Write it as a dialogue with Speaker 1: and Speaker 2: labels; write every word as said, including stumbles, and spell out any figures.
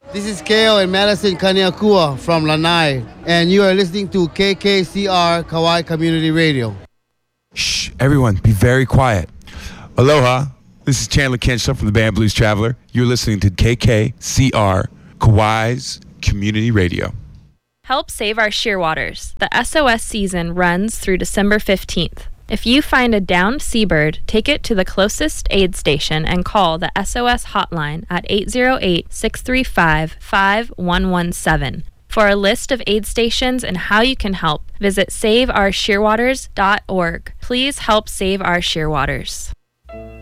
Speaker 1: This is Keo and Madison Kaniakua from Lanai, and you are listening to K K C R Kauai Community Radio.
Speaker 2: Shh, everyone, be very quiet. Aloha, this is Chandler Kenshaw from the band Blues Traveler. You're listening to K K C R Kauai's Community Radio.
Speaker 3: Help save our shearwaters. The S O S season runs through December fifteenth. If you find a downed seabird, take it to the closest aid station and call the S O S hotline at eight zero eight, six three five, five one one seven. For a list of aid stations and how you can help, visit save our shearwaters dot org. Please help save our shearwaters.